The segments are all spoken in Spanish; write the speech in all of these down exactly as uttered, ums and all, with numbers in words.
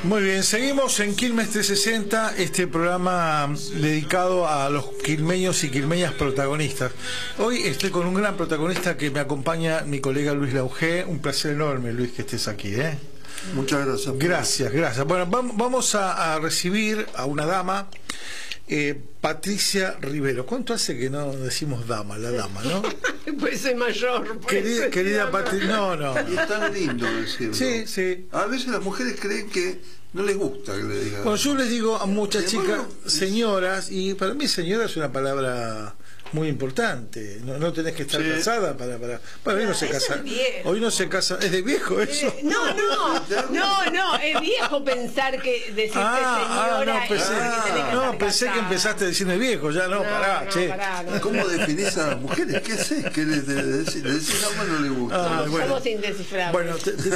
Muy bien, seguimos en Quilmes trescientos sesenta, este programa dedicado a los quilmeños y quilmeñas protagonistas. Hoy estoy con un gran protagonista que me acompaña, mi colega Luis Laugé. Un placer enorme, Luis, que estés aquí, ¿eh? Muchas gracias. Gracias, gracias. Bueno, vamos a, a recibir a una dama, eh, Patricia Rivero. ¿Cuánto hace que no decimos dama, la dama, no? Pues soy mayor. Pues querida querida Patricia, no, no. Y es tan lindo decirlo. Sí, sí. A veces las mujeres creen que no les gusta que le digan. Bueno, yo les digo a muchas Y chicas, bueno, señoras, y para mí señora es una palabra muy importante. No, no tenés que estar Sí. casada para... para bueno, hoy no se Eso casa. es viejo. Hoy no se casa. ¿Es de viejo eso? Eh, No, no, no, no, es viejo pensar que decirte Ah, ah, señora no, pensé, es porque tenés que no, estar pensé que casada. empezaste a decirme viejo, ya no, No, pará, no, che. pará, no. ¿Cómo definís a las mujeres? ¿Qué haces? ¿Qué le, le, le decís? Le decís dama no le gusta. Ah, bueno. Somos indescifrables. Bueno, te, te-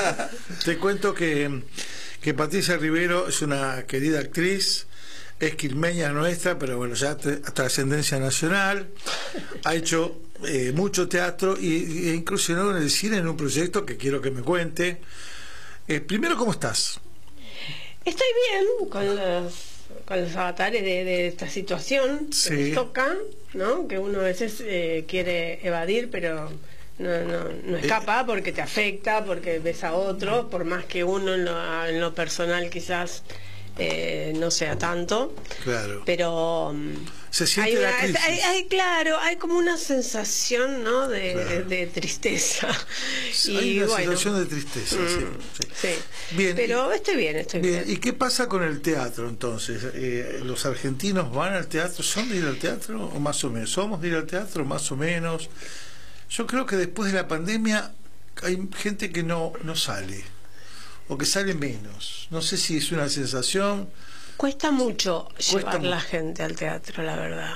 te cuento que, que Patricia Rivero es una querida actriz, es quilmeña nuestra, pero bueno, ya te- trascendencia nacional, ha hecho eh, mucho teatro y, e incursionó en el cine en un proyecto que quiero que me cuente. Eh, primero, ¿cómo estás? Estoy bien con los, con los avatares de, de esta situación Sí. que nos toca, ¿no? Que uno a veces eh, quiere evadir, pero no, no, no escapa porque te afecta, porque ves a otros, por más que uno en lo, en lo personal quizás eh, no sea tanto. Claro. Pero mm, Se siente hay, la una- crisis. hay- hay- claro, hay como una sensación, ¿no? de, Claro. de- de tristeza. Hay Y una bueno, situación de tristeza, mm, sí, sí. sí. Bien, Pero estoy bien, estoy Bien, bien. ¿y qué pasa con el teatro entonces? Eh, ¿Los argentinos van al teatro? ¿Son de ir al teatro o más o menos? ¿Somos de ir al teatro más o menos? Yo creo que después de la pandemia hay gente que no, no sale o que sale menos. No sé si es una sensación. Cuesta mucho Cuesta llevar la mucho. gente al teatro, la verdad.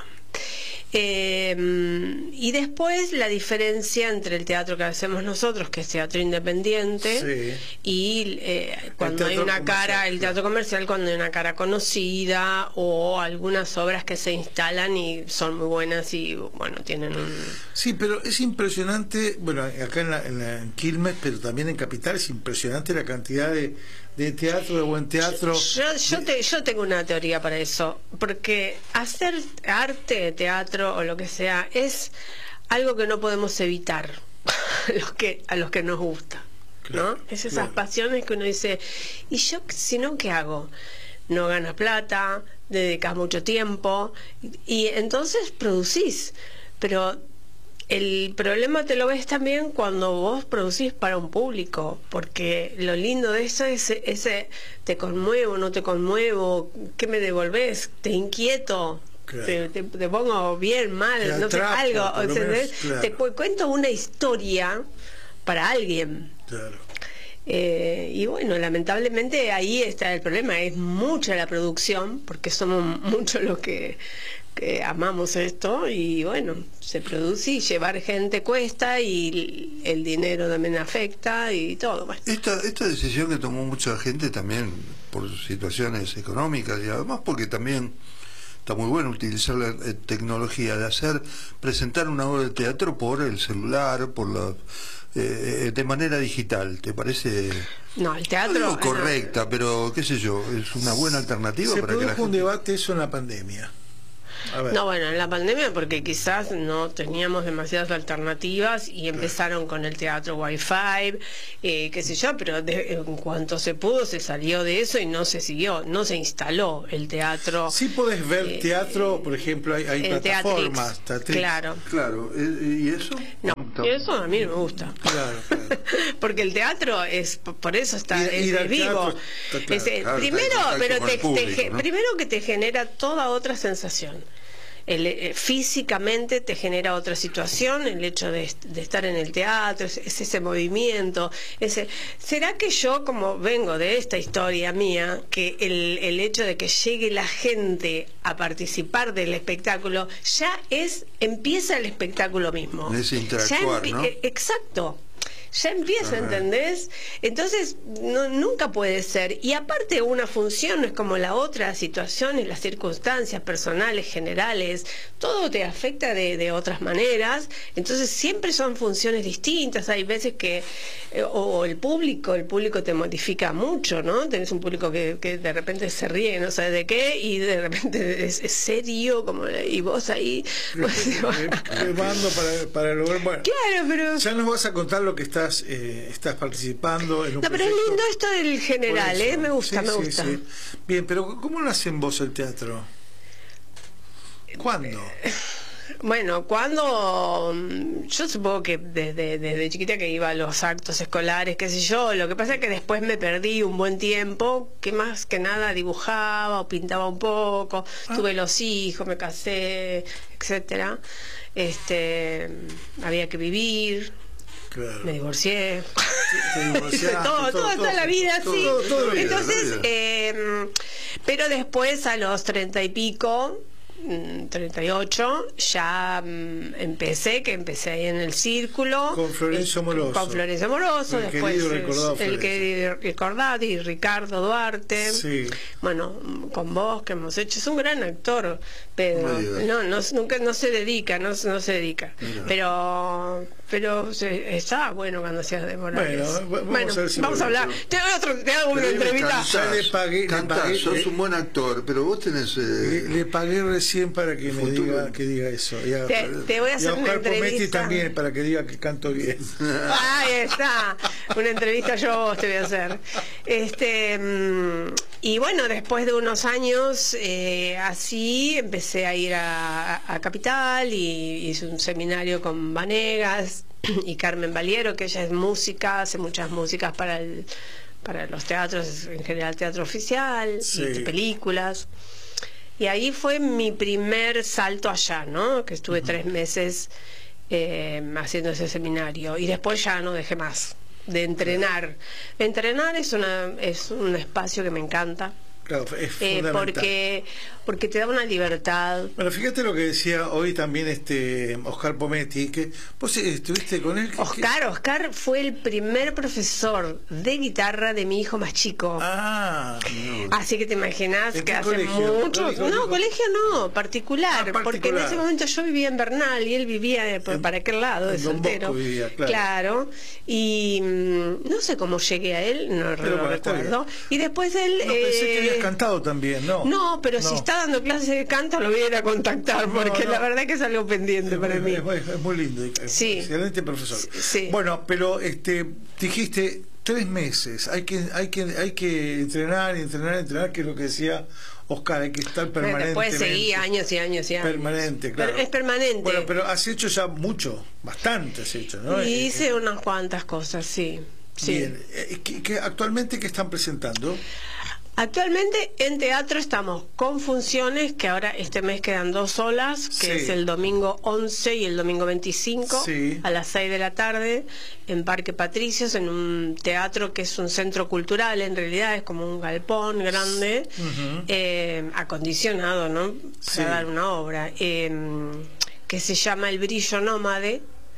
Eh, y después la diferencia entre el teatro que hacemos nosotros, que es teatro independiente, Sí. y eh, cuando hay teatro una comercial, cara, el claro. teatro comercial, cuando hay una cara conocida o algunas obras que se instalan y son muy buenas y bueno, tienen un... Sí, pero es impresionante, bueno, acá en, la, en, la- en Quilmes, pero también en Capital, es impresionante la cantidad de, de teatro, de buen teatro. Yo, yo, te- yo tengo una teoría para eso, porque hacer arte, teatro o lo que sea es algo que no podemos evitar los que, a los que nos gusta, Claro, ¿no? Es esas claro. pasiones que uno dice, ¿y yo si no qué hago? No ganas plata, dedicas mucho tiempo y, y entonces producís, pero el problema te lo ves también cuando vos producís para un público, porque lo lindo de eso es ese te conmuevo, no te conmuevo, ¿qué me devolvés? Te inquieto, Claro. te, te- te pongo bien, mal, Te no sé, atrapo, algo, por lo ¿entendés? menos, claro. Te cu- cuento una historia para alguien. Claro. Eh, y bueno, lamentablemente ahí está el problema, es mucha la producción, porque somos muchos los que, que amamos esto, y bueno, se produce y llevar gente cuesta y el dinero también afecta y todo. Bueno. Esta, esta decisión que tomó mucha gente también por situaciones económicas y además porque también está muy bueno utilizar la eh, tecnología de hacer, presentar una obra de teatro por el celular, por la eh, de manera digital. ¿Te parece? No, el No teatro... digo correcta, pero qué sé yo, es una buena alternativa Se para que la produjo un gente... debate eso en la pandemia. A ver. No, bueno, en la pandemia porque quizás no teníamos demasiadas alternativas y empezaron con el teatro Wi-Fi, eh, qué sé yo, pero de- en cuanto se pudo se salió de eso y no se siguió, no se instaló el teatro. Sí podés ver eh, teatro, por ejemplo, hay, hay en plataformas. Teatrix, Teatrix. claro. Claro, eh, ¿y eso? No, y eso a mí no me gusta. Claro, claro. Porque el teatro es, por eso está Ir- es ir al vivo. teatro está claro. Es, eh, Claro, primero, está en contacto pero con te, el público, te ge- ¿no? primero que te genera toda otra sensación. El, eh, físicamente te genera otra situación, el hecho de, de estar en el teatro, es, es ese movimiento, ese, ¿será que yo, como vengo de esta historia mía, que el, el hecho de que llegue la gente a participar del espectáculo, ya es, empieza el espectáculo mismo? Es Ya interactuar, empie- ¿no? eh, Exacto. ya empieza, ¿entendés? Entonces, no, nunca puede ser. Y aparte, una función no es como la otra, las situaciones, las circunstancias personales, generales, todo te afecta de, de otras maneras. Entonces, siempre son funciones distintas. Hay veces que, eh, o el público, el público te modifica mucho, ¿no? Tenés un público que, que de repente se ríe, no sabe de qué, y de repente es, es serio, como, y vos ahí... Mando para, para lograr, bueno, claro, pero... ya nos vas a contar lo que estás eh, estás participando en un No, pero es proyecto. lindo esto del general, ¿eh? Me gusta, Sí, me sí, gusta. sí. Bien, pero ¿cómo nace en vos el teatro? ¿Cuándo? Bueno, cuando mm, yo supongo que desde, desde chiquita que iba a los actos escolares, qué sé yo, lo que pasa es que después me perdí un buen tiempo, que más que nada dibujaba o pintaba un poco, Ah. tuve los hijos, me casé, etcétera. Este, había que vivir, Claro. me divorcié. Te divorciaste, todo, todo, toda la vida, todo, sí. todo, toda la vida, Entonces, la vida. eh, pero después a los treinta y pico, mm, treinta y ocho, ya mm, empecé, que empecé ahí en el círculo. Con Florencio eh, Moroso. Con Florencio Moroso, El después querido, eh, recordado el Florencio. que recordado y Ricardo Duarte. Sí. Bueno, mm, con vos que hemos hecho, es un gran actor, pero No me digas. no, no, nunca, no se dedica, no, no se dedica. Mira. Pero, pero se, está bueno cuando hacías de Morales. Bueno, vamos a ver si vamos a vuelve. hablar. Te hago, otro, te hago una Pero dime, entrevista. cantás, Ya le pagué- le cantás, pagué- sos le- un buen actor, pero vos tenés... Le, Eh, le pagué recién para que me Futuro. diga que diga eso. Y a, Te- te voy a y hacer una Oscar Pometti entrevista. también para que diga que canto bien. Ahí está, una entrevista yo a vos te voy a hacer. Este, mm, y bueno, después de unos años eh, así empecé a ir a, a Capital y hice un seminario con Vanegas y Carmen Valiero, que ella es música, hace muchas músicas para el, para los teatros, en general teatro oficial, Sí. y películas. Y ahí fue mi primer salto allá, ¿no? Que estuve tres meses eh, haciendo ese seminario y después ya no dejé más de entrenar. Entrenar es una es un espacio que me encanta, Claro, es eh, fundamental. porque porque te da una libertad. Bueno, fíjate lo que decía hoy también este Oscar Pometti, que vos estuviste con él. que- Oscar, Oscar fue el primer profesor de guitarra de mi hijo más chico. Ah, Así que te imaginas ¿En que qué hace colegio? mucho. ¿Colegio? No, colegio no, particular, Ah, Porque en particular. ese momento yo vivía en Bernal y él vivía eh, por- En- para aquel lado, de en Don soltero. Bosco vivía, claro. Claro. Y mm, no sé cómo llegué a él, no Pero lo bueno, está recuerdo. bien. Y después él. no, pensé que eh, habías cantado también, ¿no? No, pero si No. está dando clases de canto lo voy a ir a contactar, No, porque no. la verdad que es algo pendiente para es, mí. es- es muy lindo, Sí. excelente profesor. Sí. Bueno, pero este dijiste tres meses, hay que hay que hay que entrenar, entrenar, entrenar, que es lo que decía Oscar, hay que estar Bueno, permanentemente. después seguí años y años y años. Permanente, claro. Pero es permanente. Bueno, pero has hecho ya mucho, bastante has hecho, ¿no? Y Eh, hice unas cuantas cosas, sí. sí. Bien, eh, ¿qué- qué- actualmente qué están presentando? Actualmente en teatro estamos con funciones que ahora este mes quedan dos solas, que Sí. es el domingo once y el domingo veinticinco Sí. a las seis de la tarde en Parque Patricios, en un teatro que es un centro cultural, en realidad es como un galpón grande, Ujú. eh, acondicionado, ¿no? Sí. Para dar una obra, eh, que se llama El Brillo Nómade.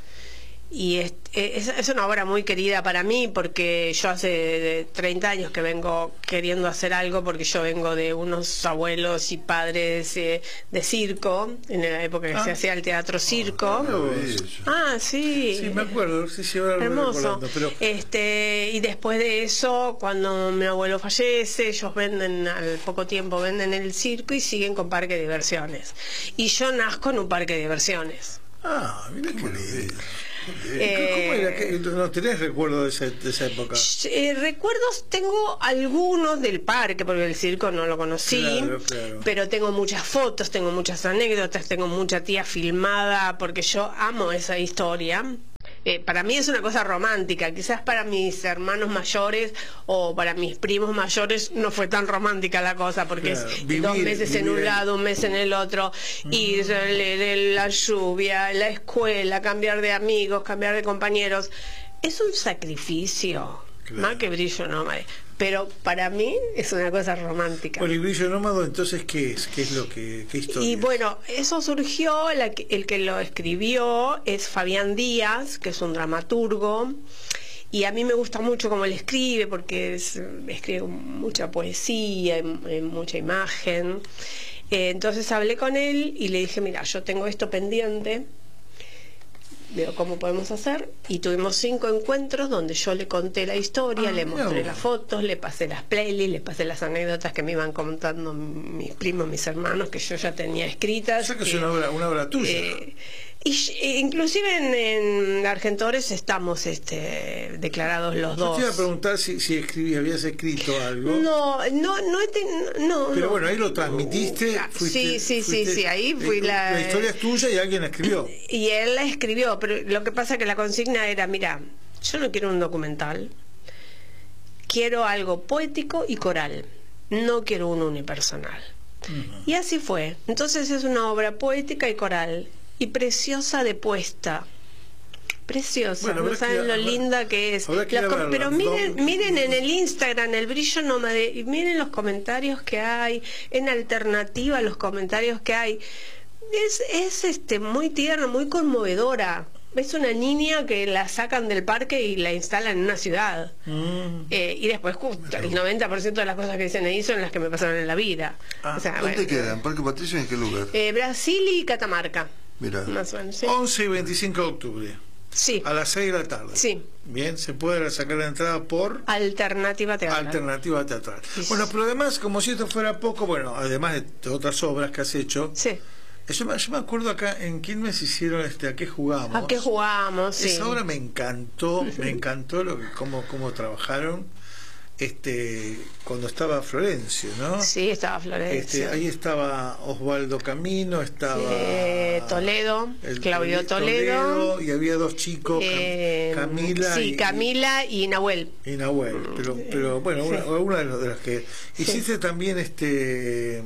Y es, es, es una obra muy querida para mí porque yo hace treinta años que vengo queriendo hacer algo, porque yo vengo de unos abuelos y padres eh, de circo, en la época que Ah. se hacía el teatro circo. Ah, Ah, sí. Sí, me acuerdo, sí, sí, ahora lo voy Hermoso. recordando, pero Este, y después de eso, cuando mi abuelo fallece, ellos venden, al poco tiempo venden el circo y siguen con parque de diversiones. Y yo nazco en un parque de diversiones. ah, mira qué lindo. Eh, ¿Cómo era? que- ¿No tenés recuerdo de esa, de esa época? Eh, recuerdos tengo algunos del parque, porque el circo no lo conocí, Claro, claro. pero tengo muchas fotos, tengo muchas anécdotas, tengo mucha tía filmada, porque yo amo esa historia. Eh, para mí es una cosa romántica, quizás para mis hermanos mayores o para mis primos mayores no fue tan romántica la cosa, porque Claro, es vivir- dos meses en vivir un ahí. lado, un mes en el otro, y de, de la lluvia, la escuela, cambiar de amigos, cambiar de compañeros. Es un sacrificio, Claro. más que Brillo Nómade, pero para mí es una cosa romántica. Bueno, y Brillo Nómado, entonces, ¿qué es? ¿Qué es lo que, qué historia? Y es? bueno, eso surgió, la que- el que lo escribió es Fabián Díaz, que es un dramaturgo, y a mí me gusta mucho cómo él escribe, porque es, escribe mucha poesía, mucha imagen. Eh, entonces hablé con él y le dije, mira, yo tengo esto pendiente, veo cómo podemos hacer, y tuvimos cinco encuentros donde yo le conté la historia, ah, le mostré no. las fotos, le pasé las playlists, le pasé las anécdotas que me iban contando mis primos, mis hermanos, que yo ya tenía escritas. O sea que que, es una obra, una obra tuya. Eh, y, e inclusive en, en Argentores estamos este, declarados los yo dos. Te iba a preguntar si, si escribí, habías escrito algo. No, no, no, he ten, no Pero no. bueno, ahí lo transmitiste. Fuiste, sí, sí, fuiste, sí, sí, ahí fui la... La historia es tuya y alguien la escribió. Y él la escribió, pero lo que pasa es que la consigna era, mira, yo no quiero un documental, quiero algo poético y coral, no quiero un unipersonal. Uh-huh. Y así fue. Entonces es una obra poética y coral, y preciosa de puesta. Preciosa, bueno, no saben lo linda que es. La, pero miren, miren en el Instagram el brillo nómade, y miren los comentarios que hay, en alternativa los comentarios que hay. Es, es este muy tierna, muy conmovedora. Es una niña que la sacan del parque y la instalan en una ciudad. Mm. Eh, y después el noventa por ciento de las cosas que dicen ahí son las que me pasaron en la vida. Ah, o sea, ¿dónde bueno, quedan? ¿Parque Patricio en qué lugar? Eh, Brasil y Catamarca. Mira. Más o menos, sí. once y veinticinco de octubre. Sí. A las seis de la tarde. Sí. Bien, se puede sacar la entrada por... Alternativa Teatral. Alternativa Teatral. Sí. Bueno, pero además, como si esto fuera poco, bueno, además de otras obras que has hecho... Sí. Yo, yo me acuerdo acá en Quilmes hicieron este, ¿A qué jugamos? ¿A qué jugamos? Sí. Esa obra me encantó, me encantó lo que, cómo, cómo trabajaron. Este, cuando estaba Florencio, ¿no? Sí, estaba Florencio. Este, ahí estaba Osvaldo Camino, estaba eh, Toledo, Claudio Toledo, Toledo, y había dos chicos, eh, Camila, sí, y, Camila y Nahuel. Y Nahuel, pero, pero bueno, sí. una, una de, las, de las que hiciste sí. también, este.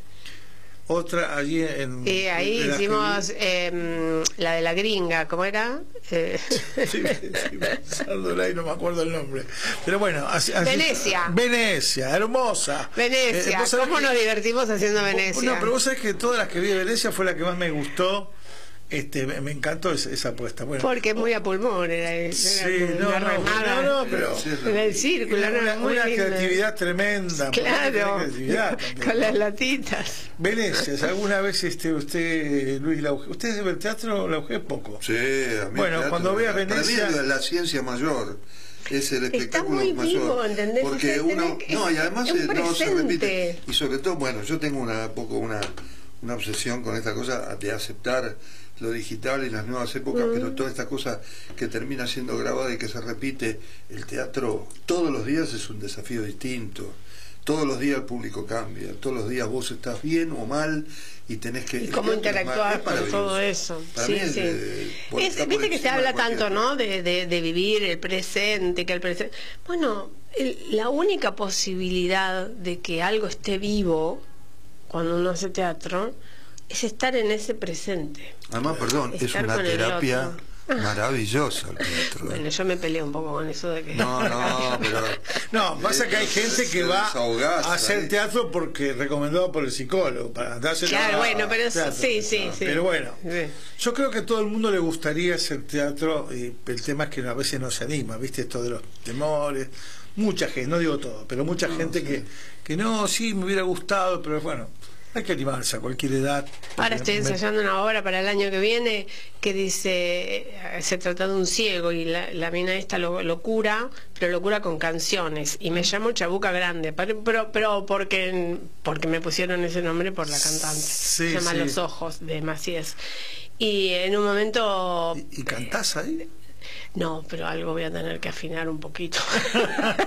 Otra allí en... Y ahí en hicimos que... eh, la de la gringa, ¿cómo era? Eh... Sí, sí, pensándola y no me acuerdo el nombre. Pero bueno, así, así, Venecia. Venecia, hermosa. Venecia, eh, ¿cómo que... nos divertimos haciendo Venecia? No, pero vos sabés que todas las que vi de Venecia fue la que más me gustó. Este, me, me encantó esa, esa apuesta. Bueno, porque es muy a pulmón, era, era sí, no, una no, remada. No, no, pero en el círculo, era una, muy una lindo. creatividad tremenda. Claro, creatividad también, con ¿no? las latitas. Venecia, ¿alguna vez este, usted, Luis Lauge, usted ve el teatro, Lauge, poco? Sí, a mí bueno, teatro, cuando vea Venecia... Para mí la, la ciencia mayor es el espectáculo está muy mayor. Vivo, ¿entendés? Porque uno... No, y además es no se repite. Y sobre todo, bueno, yo tengo una poco una, una obsesión con esta cosa de aceptar lo digital y las nuevas épocas, mm. pero toda esta cosa que termina siendo grabada y que se repite, el teatro todos los días es un desafío distinto. Todos los días el público cambia, todos los días vos estás bien o mal y tenés que... Y cómo interactuar con todo eso. Para sí, mí es, sí. Eh, es, viste que se habla tanto, ¿no? De, de, de vivir el presente, que el presente... Bueno, el, la única posibilidad de que algo esté vivo cuando uno hace teatro es estar en ese presente. Además, perdón, es una terapia maravillosa el teatro. Bueno, yo me peleé un poco con eso de que... No, no, pero... No, pasa que hay gente que va a hacer teatro porque recomendado por el psicólogo, para darse... Claro, bueno, pero teatro. sí, sí, sí. Pero bueno, sí. Yo creo que a todo el mundo le gustaría hacer teatro, y el tema es que a veces no se anima, ¿viste? Esto de los temores. Mucha gente, no digo todo, pero mucha no, gente sí. que, que no, sí, me hubiera gustado, pero bueno... Hay que animarse a cualquier edad. Ahora estoy ensayando me... una obra para el año que viene que dice, se trata de un ciego y la, la mina esta lo, lo cura, pero lo cura con canciones. Y me llamo Chabuca Grande, pero, pero, pero porque, porque me pusieron ese nombre por la cantante. Sí, se llama sí. Los Ojos, de Macías. Y en un momento... ¿Y, y cantás ahí? No, pero algo voy a tener que afinar un poquito. voy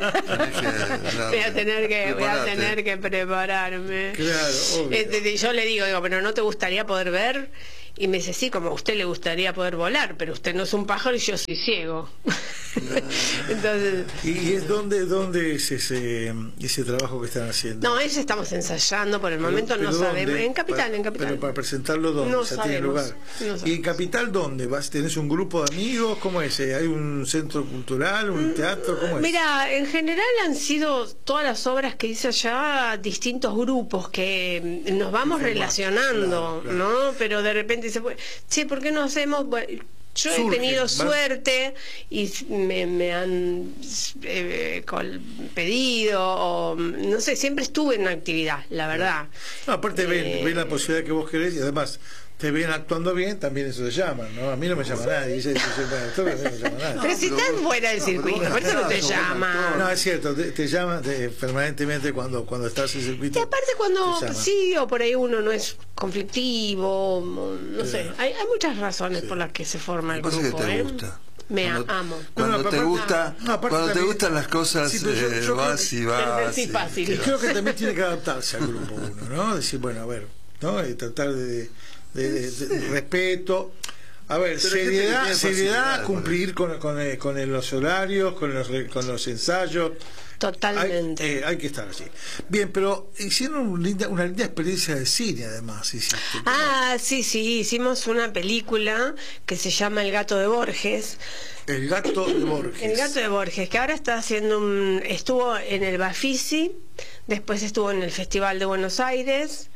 a tener que voy a tener que prepararme. Claro, obvio. Este, yo le digo, digo, pero ¿no te gustaría poder ver? Y me dice, sí, como a usted le gustaría poder volar, pero usted no es un pájaro y yo soy ciego. Entonces, ¿y es dónde, dónde es ese, ese trabajo que están haciendo? No, eso estamos ensayando, por el pero, momento pero no ¿dónde? sabemos. En Capital, para, en Capital. Pero para presentarlo, ¿dónde? No o sea, sabemos, tiene lugar. No ¿Y en Capital dónde? ¿Vas? ¿Tenés un grupo de amigos? ¿Cómo es? ¿Hay un centro cultural, un teatro? ¿Cómo es? Mira, en general han sido todas las obras que hice allá distintos grupos que nos vamos relacionando, claro, claro. ¿no? Pero de repente dice, che, ¿por qué no hacemos? Bueno, Yo Surge, he tenido ¿va? suerte y me, me han eh, col- pedido, o no sé, siempre estuve en una actividad, la verdad. No, aparte ven, Eh, ven la posibilidad que vos querés y además te ven actuando bien, también eso se llama, ¿no? A mí no me llama nadie, dice que soy buen actor, pero a mí no me llama nadie. Pero si pero estás vos- fuera del no, pero circuito, vos por eso no te estás, sos buen llama. actor. No, es cierto, te, te llama te- permanentemente cuando, cuando estás en circuito. Y aparte cuando te llama. sí o por ahí uno no es conflictivo, no sé, hay, hay muchas razones por las que se forma el Lo que pasa es grupo. que te ¿eh? gusta. Me Cuando- amo. Cuando No, no, te aparte- gusta, no, aparte cuando te también- gustan las cosas, Sí, pero yo- eh, yo creo vas que- y vas. Sí, y- fácil. Y creo que también tiene que adaptarse al grupo uno, ¿no? Decir, bueno, a ver, ¿no? Y tratar de, de- de- de respeto. A ver, Pero hay gente que seriedad, tiene seriedad, facilidad con cumplir con, con, eh, con los horarios, con los, re- con los ensayos. Totalmente. Hay, eh, hay que estar así. Bien, pero hicieron un linda- una linda experiencia de cine, además. Hiciste. Ah, sí, sí, hicimos una película que se llama El gato de Borges. El gato de Borges. El gato de Borges, que ahora está haciendo un... Estuvo en el Bafisi, después estuvo en el Festival de Buenos Aires,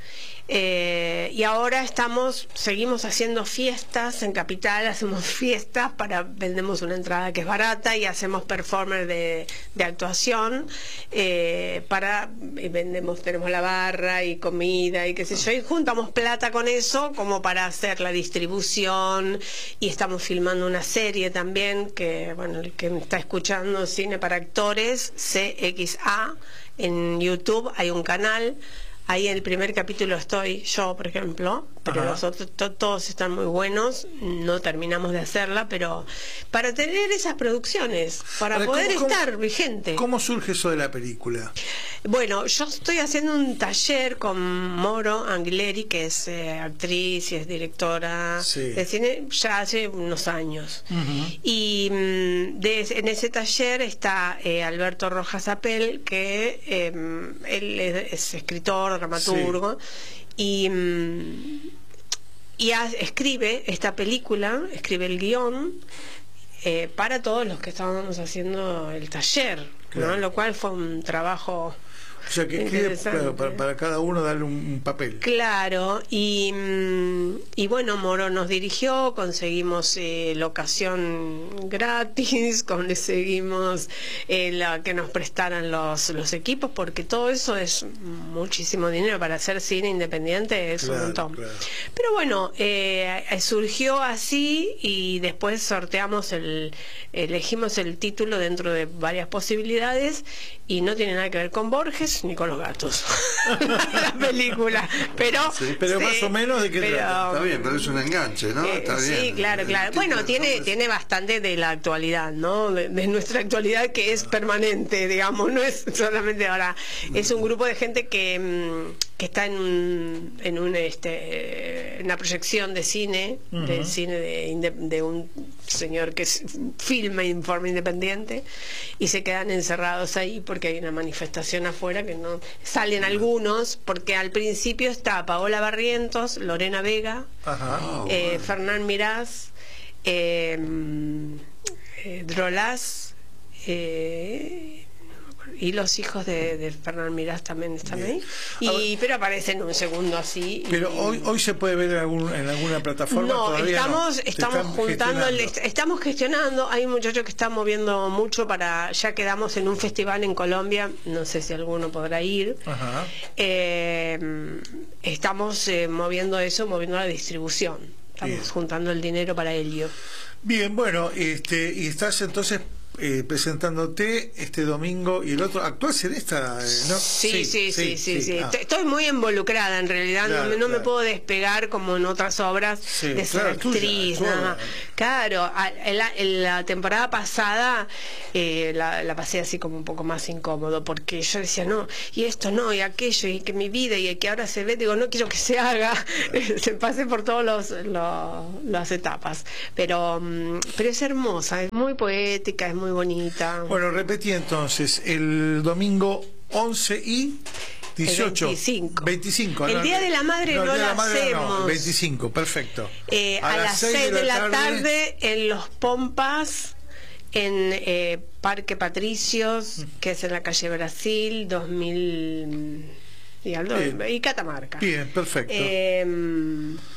eh, y ahora estamos, seguimos haciendo fiestas en Capital, hacemos fiestas para, vendemos una entrada que es barata y hacemos performance de, de actuación, eh, para, y vendemos, tenemos la barra y comida y qué sé yo, y juntamos plata con eso como para hacer la distribución, y estamos filmando una serie también, que bueno, el que está escuchando Cine para Actores, C X A, en YouTube hay un canal. Ahí en el primer capítulo estoy yo, por ejemplo, pero Ajá. los otros to- todos están muy buenos, no terminamos de hacerla, pero para tener esas producciones, para Ahora, poder ¿cómo- cómo- estar vigente. ¿Cómo surge eso de la película? Bueno, yo estoy haciendo un taller con Moro Anguileri, que es eh, actriz y es directora Sí. de cine ya hace unos años. Y mm, de- en ese taller está eh, Alberto Rojas Apel, que eh, él es, es escritor, dramaturgo, y, mm, y ha- escribe esta película, escribe el guión, eh, para todos los que estábamos haciendo el taller, ¿no? Claro. Lo cual fue un trabajo O sea, que escribe interesante. claro, para, para cada uno darle un, un papel. Claro, y, mm, y bueno, Moro nos dirigió, conseguimos eh, locación gratis, conseguimos eh, la, que nos prestaran los, los equipos, porque todo eso es muchísimo dinero para hacer cine independiente, es Claro, un montón. claro. Pero bueno, eh, surgió así y después sorteamos el, elegimos el título dentro de varias posibilidades y no tiene nada que ver con Borges ni con los gatos la película, pero Sí, pero sí, más o menos de qué pero, trata. Está bien, pero es un enganche, ¿no? eh, Está bien. sí, claro, El claro. título, Bueno, tiene entonces, tiene bastante de la actualidad, ¿no? De, de nuestra actualidad, que es permanente, digamos, no es solamente ahora. Es un grupo de gente que, mm, que está en un, en un este en una proyección de cine, de cine de, inde- de un señor que es- filma en forma independiente, y se quedan encerrados ahí porque hay una manifestación afuera que no salen algunos, porque al principio está Paola Barrientos, Lorena Vega, Ajá. Ah, eh, bueno. Fernán Mirás, eh, eh, Drolás, eh, y los hijos de, de Fernán Mirás también están Bien. ahí, y, pero aparecen un segundo así. Pero y- hoy hoy se puede ver en, algún- en alguna plataforma. no, Todavía estamos, no. Se estamos están juntando, el- gestionando. est- estamos gestionando, hay un muchacho que está moviendo mucho para, ya quedamos en un festival en Colombia, no sé si alguno podrá ir. Ajá. Eh, estamos eh, moviendo eso, moviendo la distribución. Estamos Bien. juntando el dinero para ello. Bien, bueno, este y estás entonces eh, presentándote este domingo y el otro. ¿Actúas en esta? eh, ¿no? Sí, sí, sí, sí, sí. Ah. Est- Estoy muy involucrada en realidad, no Claro, me- no, me claro. puedo despegar como en otras obras Sí, de ser claro, tuya, actriz. tu obra. nada. Claro, a- en la, en la temporada pasada eh, la, la pasé así como un poco más incómodo, porque yo decía, no, y esto no, y aquello, y que mi vida, y que ahora se ve, digo, no quiero que se haga. Se pasé por todas las etapas, pero, mm, pero es hermosa, es muy poética, es muy bonita. Bueno, repetí entonces, el domingo once y dieciocho. El veinticinco. veinticinco, El ¿no? Día de la Madre el no Día de la Madre no, hacemos. veinticinco, perfecto. Eh, a, las seis de la tarde, en Los Pompas, en eh, Parque Patricios, que es en la calle Brasil, dos mil y, algo, Bien. y Catamarca. Bien, perfecto. Eh,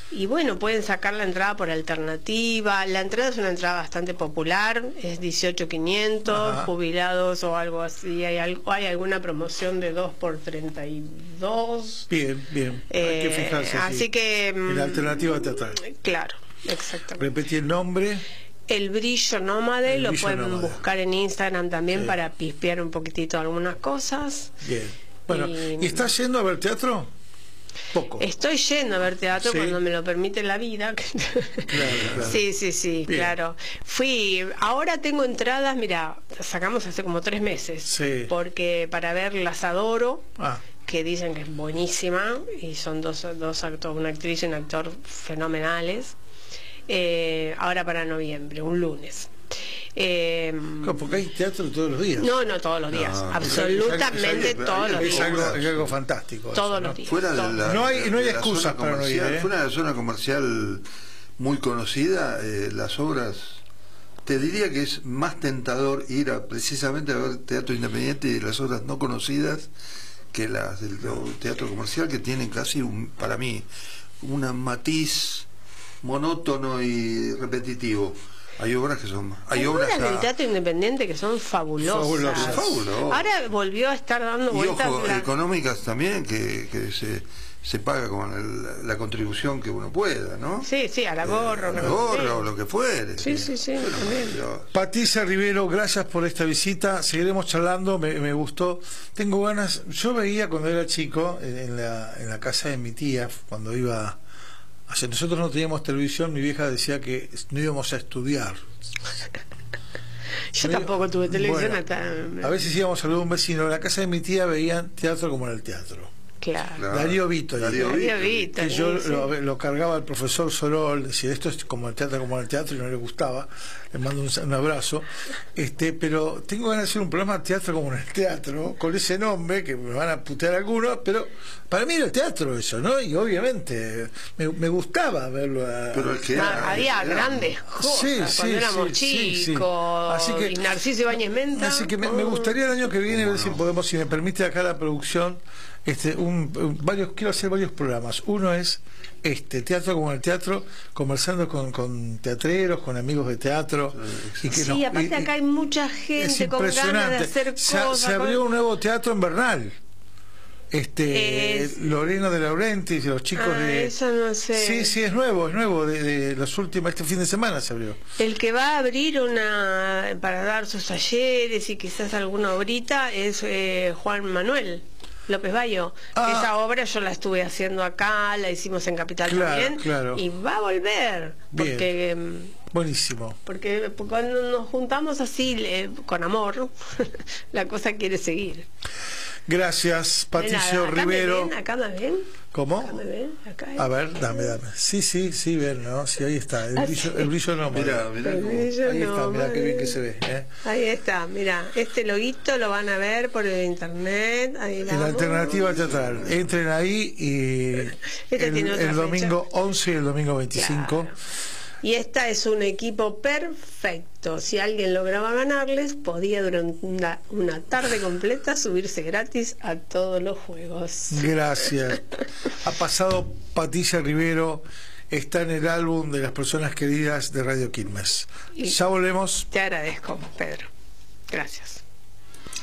Y bueno, pueden sacar la entrada por alternativa. La entrada es una entrada bastante popular, es dieciocho mil quinientos, Ajá. jubilados o algo así. Hay, algo, hay alguna promoción de dos por treinta y dos. Bien, bien. Hay que Eh, fijarse. así sí. que... En la alternativa teatral. Claro, exactamente. Repetí el nombre. El Brillo Nómade, El lo Brillo pueden Nómade. buscar en Instagram también Sí. para pispear un poquitito algunas cosas. Bien. Bueno, Y- ¿y estás yendo a ver teatro? Poco. Estoy yendo a ver teatro Sí. cuando me lo permite la vida. claro. Sí, sí, sí, Bien. claro. Fui, ahora tengo entradas, mira, sacamos hace como tres meses. Sí. Porque para ver Las Adoro, Ah, que dicen que es buenísima, y son dos, dos actores, una actriz y un actor fenomenales. Eh, ahora para noviembre, un lunes. Eh, claro, porque hay teatro todos los días. no, no todos los días, No, absolutamente es algo- todos los es días. algo, es algo fantástico. Todos eso, ¿no? los días. Fuera de la, No hay- no hay de la excusas zona para no ir, comercial, ¿eh? fuera de la zona comercial muy conocida, eh, las obras, te diría que es más tentador ir a precisamente a ver teatro independiente y las obras no conocidas que las del teatro comercial, que tienen casi, un, para mí, un matiz monótono y repetitivo. Hay obras que son... Hay Hay obras obras del a- teatro independiente que son fabulosas. Fabulosas. Fabuloso. Ahora volvió a estar dando y vueltas. ojo, la- económicas también, que, que se, se paga con el- la contribución que uno pueda, ¿no? Sí, sí, a la gorra. Eh, a la una cosa gorra así. o lo que fuere. Sí, sí, sí, también. Yo- Patricia Rivero, gracias por esta visita. Seguiremos charlando, me, me gustó. Tengo ganas. Yo veía cuando era chico en, en la, en la casa de mi tía, cuando iba. O sea, nosotros no teníamos televisión, mi vieja decía que no íbamos a estudiar. Yo Me- tampoco tuve televisión bueno, hasta. A veces íbamos a algún vecino. En la casa de mi tía veían teatro como en el teatro. Claro. Claro. Darío Vito. Darío Darío Vito. Vito. Que yo sí. lo, lo cargaba el profesor Sorol, decía esto es como el teatro, como el teatro, y no le gustaba. Le mando un, un abrazo. Este, pero tengo ganas de hacer un programa de teatro como en el teatro, con ese nombre, que me van a putear algunos, pero para mí era el teatro eso, ¿no? Y obviamente me, me gustaba verlo. A, Pero el que Ah, era- había era- grandes cosas Sí, cuando sí, éramos sí, sí, sí. chicos. Así que- y Narciso Ibáñez Menta. Así que me, me oh. gustaría el año que viene ¿Cómo ver si no? podemos, si me permite acá la producción, este, un, un- varios, quiero hacer varios programas. Uno es este teatro como el teatro, conversando con, con teatreros, con amigos de teatro. Y que Sí, nos- aparte y- y- acá hay mucha es gente con ganas de impresionante. hacer Se, cosas. se abrió con- un nuevo teatro en Bernal. Este Es- Lorena de Laurentiis, los chicos Ah, de eso no sé. Sí, sí, es nuevo, es nuevo, de, de los últimos, este fin de semana se abrió. El que va a abrir una para dar sus talleres y quizás alguna obrita es eh, Juan Manuel López Bayo. Ah. Esa obra yo la estuve haciendo acá, la hicimos en Capital Claro, también. claro. Y va a volver. Bien. Porque, em, Buenísimo. porque cuando nos juntamos así, eh, con amor, la cosa quiere seguir. Gracias, De Patricio nada, acá Rivero. Me ven, acá me ven. ¿Cómo? Acá me ven. Acá, A ver, dame, dame. Sí, sí, sí, ven, ¿no? Sí, ahí está. El Ah, brillo, sí. el brillo no. Mirá, mirá Pero cómo- yo Ahí no, está, mirá qué bien que madre. se ve. ¿eh? Ahí está, mira, este loguito lo van a ver por el internet. Ahí En la vamos. alternativa teatral. Entren ahí y Este el, tiene otra el fecha. domingo once y el domingo veinticinco. Claro. Y esta es un equipo perfecto. Si alguien lograba ganarles, podía durante una, una tarde completa subirse gratis a todos los juegos. Gracias. Ha pasado Patricia Rivero, está en el álbum de las personas queridas de Radio Quilmes. Y- Ya volvemos. Te agradezco, Pedro. Gracias.